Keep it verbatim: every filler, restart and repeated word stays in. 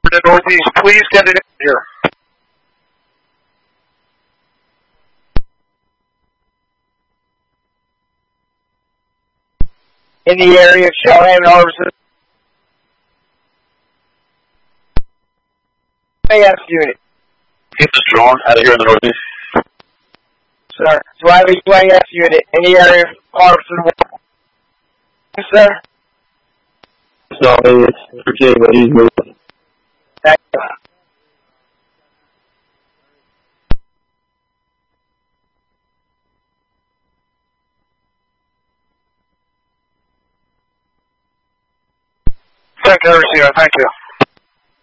the northeast, please get it in here. In the area of Shellham and Harbison. U A S unit. This is John, out of here in the northeast. Sir, do I have a U A S unit in the area of Harbison? Sir? So it's Virginia, but he's moving. Thank you. Secretary, thank you.